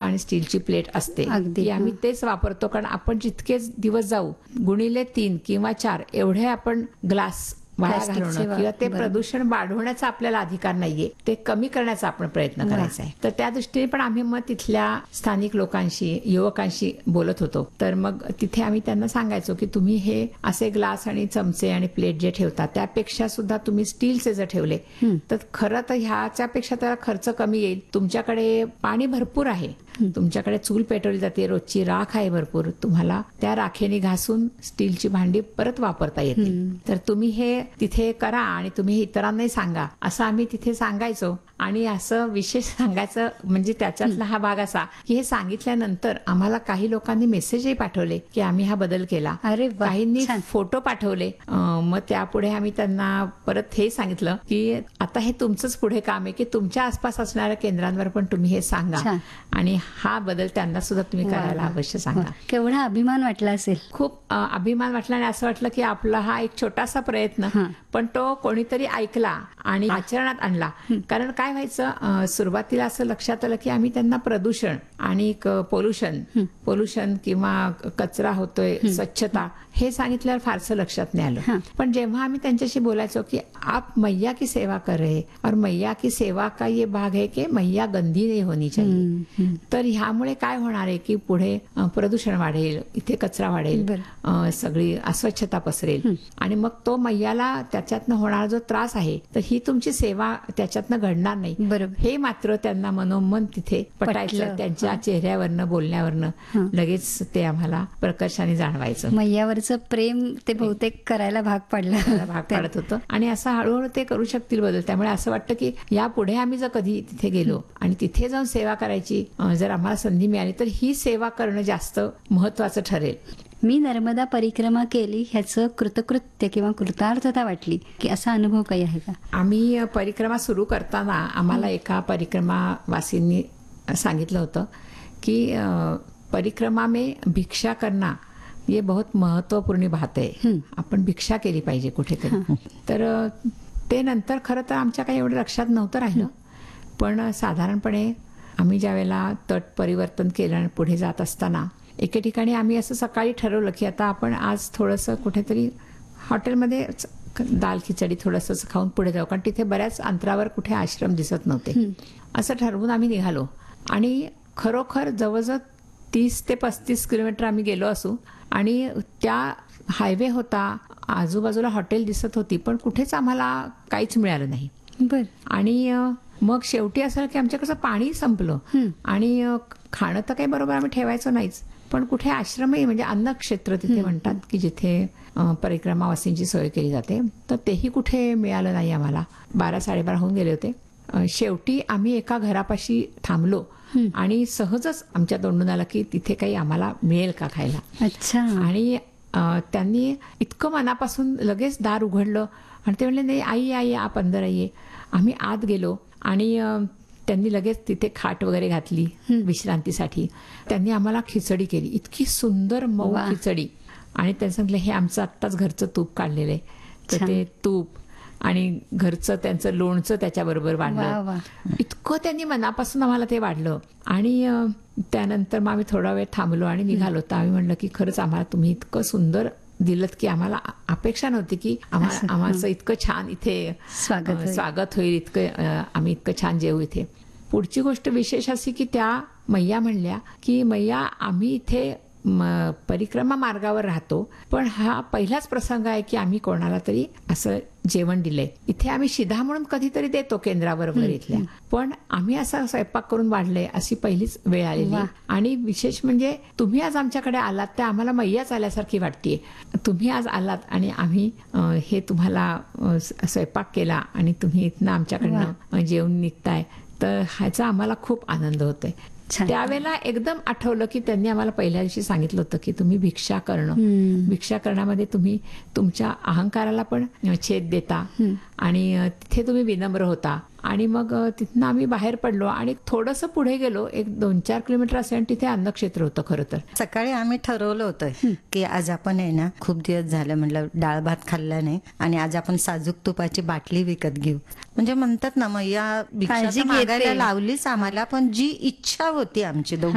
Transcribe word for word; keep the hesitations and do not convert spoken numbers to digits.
आणि स्टीलची प्लेट असते अगदी, की आम्ही तेच वापरतो. कारण आपण जितकेच दिवस जाऊ गुणिले तीन किंवा चार एवढे आपण ग्लास वाया प्लास्टिकचे घालवणं वा- किंवा ते बरोबर. प्रदूषण वाढवण्याचा आपल्याला अधिकार नाहीये, ते कमी करण्याचा आपण प्रयत्न वा. करायचा आहे. तर त्या दृष्टीने पण आम्ही मग तिथल्या स्थानिक लोकांशी युवकांशी बोलत होतो. तर मग तिथे आम्ही त्यांना सांगायचो की तुम्ही हे असे ग्लास आणि चमचे आणि प्लेट जे ठेवता त्यापेक्षा सुद्धा तुम्ही स्टीलचे जर ठेवले तर खरं तर ह्याच्यापेक्षा त्याला खर्च कमी येईल. तुमच्याकडे पाणी भरपूर आहे, तुमच्याकडे चूल पेटवली जाते, रोजची राख आहे भरपूर, तुम्हाला त्या राखेने घासून स्टीलची भांडी परत वापरता येतील. तर तुम्ही हे तिथे करा आणि तुम्ही इतरांनाही सांगा असं आम्ही तिथे सांगायचो. आणि असं विशेष सांगायचं म्हणजे त्याच्यातला हा भाग असा की हे सांगितल्यानंतर आम्हाला काही लोकांनी मेसेजही पाठवले की आम्ही हा बदल केला. अरे वा, काहींनी छान. फोटो पाठवले. अं, मग त्यापुढे आम्ही त्यांना परत हे सांगितलं की आता हे तुमचंच पुढे काम आहे की तुमच्या आसपास असणाऱ्या केंद्रांवर पण तुम्ही हे सांगा छान. आणि हा बदल त्यांना सुद्धा तुम्ही वा, करायला वा. अवश्य सांगा. वा. केवढा अभिमान वाटला असेल. खूप अ, अभिमान वाटला आणि असं वाटलं की आपला हा एक छोटासा प्रयत्न हां. पण तो कोणीतरी ऐकला आणि आचरणात आणला. कारण काय व्हायचं, अ, सुरुवातीला असं लक्षात आलं की आम्ही त्यांना प्रदूषण आणि पोल्युशन पोल्युशन किंवा कचरा होतोय, स्वच्छता हे सांगितल्यावर फारसं लक्षात नाही आलं. पण जेव्हा आम्ही त्यांच्याशी बोलायचो की आप मैया की सेवा कर रहे और मैया की सेवा का ये भाग है की मैया गंदी नहीं होनी चाहिए. तर ह्यामुळे काय होणार आहे की पुढे अ, प्रदूषण वाढेल, इथे कचरा वाढेल, बरं. अ, सगळी अस्वच्छता पसरेल आणि मग तो मैयाला त्याच्यातनं होणारा जो त्रास आहे तर ही तुमची सेवा त्याच्यातनं घडणार नाही. बरोबर. हे मात्र त्यांना मनोमन तिथे पटायचं. पटलं. त्यांच्या चेहऱ्यावरनं बोलण्यावरनं लगेच ते आम्हाला प्रकर्षाने जाणवायचं. मैयावरचं प्रेम ते बहुतेक करायला भाग पडलं. भाग पाडत होतं आणि असं हळूहळू ते करू शकतील बदल. त्यामुळे असं वाटतं की यापुढे आम्ही जर कधी तिथे गेलो आणि तिथे जाऊन सेवा करायची अ, जर आम्हाला संधी मिळाली तर ही सेवा करणं जास्त महत्वाचं ठरेल. मी नर्मदा परिक्रमा केली ह्याचं कृतकृत्य किंवा कृतार्थता वाटली की असा अनुभव काही आहे का? आम्ही अ, परिक्रमा सुरू करताना आम्हाला एका परिक्रमावासींनी सांगितलं होतं की अ, परिक्रमा में भिक्षा करना ये बहुत महत्वपूर्ण बात आहे. आपण भिक्षा केली पाहिजे कुठेतरी. तर अ, ते नंतर खरं तर आमच्या काही एवढं लक्षात नव्हतं राहिलं. पण साधारणपणे आम्ही ज्या वेळेला तट परिवर्तन केलं आणि पुढे जात असताना एके ठिकाणी आम्ही असं सकाळी ठरवलं की आता आपण आज थोडंसं कुठेतरी हॉटेलमध्ये दाल खिचडी थोडंसं खाऊन पुढे जाऊ, कारण तिथे बऱ्याच अंतरावर कुठे आश्रम दिसत नव्हते. असं ठरवून आम्ही निघालो आणि खरोखर जवळजवळ तीस ते पस्तीस किलोमीटर आम्ही गेलो असू आणि त्या हायवे होता, आजूबाजूला हॉटेल दिसत होती, पण कुठेच आम्हाला काहीच मिळालं नाही. बर. आणि अ, मग शेवटी असं की आमच्याकडचं पाणी संपलं आणि अ, खाणं तर काही बरोबर आम्ही ठेवायचं नाहीच, पण कुठे आश्रमही म्हणजे अन्न क्षेत्र तिथे म्हणतात की जिथे अ, परिक्रमावासींची सोय केली जाते, तर तेही कुठे मिळालं नाही आम्हाला. बारा साडेबारा होऊन गेले होते. अ, शेवटी आम्ही एका घरापाशी थांबलो आणि सहजच आमच्या तोंडून आलं की तिथे काही आम्हाला मिळेल का खायला. अच्छा. आणि अ, त्यांनी इतकं मनापासून लगेच दार उघडलं आणि ते म्हणले नाही आई आई आप अंदर आइये. आम्ही आत गेलो आणि अ, त्यांनी लगेच तिथे खाट वगैरे घातली विश्रांतीसाठी. त्यांनी आम्हाला खिचडी केली, इतकी सुंदर मऊ वा. खिचडी. आणि त्यांनी सांगितलं हे आमचं आत्ताच घरचं तूप काढलेलं आहे. तर ते तूप आणि घरचं त्यांचं लोणचं त्याच्याबरोबर वा, वाढलं. वा. इतकं त्यांनी मनापासून आम्हाला ते वाढलं. आणि अ, त्यानंतर मग आम्ही थोडा वेळ थांबलो आणि निघालो. तर आम्ही म्हणलं की खरंच आम्हाला तुम्ही इतकं सुंदर दिलत की आम्हाला अपेक्षा नव्हती की आम्हाला आम्हाला इतकं छान इथे स्वागत अ, होईल. स्वागत होईल, इतकं अ, आम्ही इतकं छान जेवू इथे. पुढची गोष्ट विशेष अशी की त्या मैया म्हणल्या की मैया आम्ही इथे म, परिक्रमा मार्गावर राहतो, पण हा पहिलाच प्रसंग आहे की आम्ही कोणाला तरी असं जेवण दिलंय. इथे आम्ही शिधा म्हणून कधीतरी देतो केंद्रावर वगैरे इथल्या, पण आम्ही असा स्वयंपाक करून वाढलंय अशी पहिलीच वेळ आलेली. वा. आणि विशेष म्हणजे तुम्ही आज आमच्याकडे आलात ते आम्हाला मैयाच आल्यासारखी वाटतेय. तुम्ही आज आलात आणि आम्ही अ, हे तुम्हाला अ, स्वयंपाक केला आणि तुम्ही इथनं आमच्याकडनं अ, जेवून निघताय, तर ह्याचा आम्हाला खूप आनंद होतोय. छान. त्यावेळेला एकदम आठवलं की त्यांनी आम्हाला पहिल्या दिवशी सांगितलं होतं की तुम्ही भिक्षा करणं, भिक्षा करण्यामध्ये तुम्ही तुमच्या अहंकाराला पण छेद देता आणि अ, तिथे तुम्ही विनम्र होता. आणि मग अ, तिथनं आम्ही बाहेर पडलो आणि थोडंसं पुढे गेलो, एक दोन चार किलोमीटर असेल आणि तिथे अन्नक्षेत्र होतं. खरं तर सकाळी आम्ही ठरवलं होतं की आज आपण आहे ना, खूप दिवस झालं म्हटलं डाळ भात खाल्ला नाही आणि आज आपण साजूक तुपाची बाटली विकत घेऊ. म्हणजे म्हणतात ना, मग या भिक्षा काळजी तर मागायला घेते. लावलीच आम्हाला, पण जी इच्छा होती आमची दोघी